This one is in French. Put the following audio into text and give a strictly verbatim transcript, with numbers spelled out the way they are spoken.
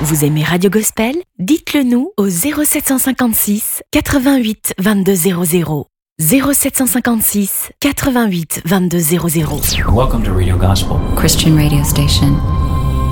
Vous aimez Radio Gospel? Dites-le nous au zéro sept cent cinquante-six quatre-vingt-huit vingt-deux zéro zéro. zéro sept cent cinquante-six quatre-vingt-huit vingt-deux zéro zéro. Welcome to Radio Gospel, Christian radio station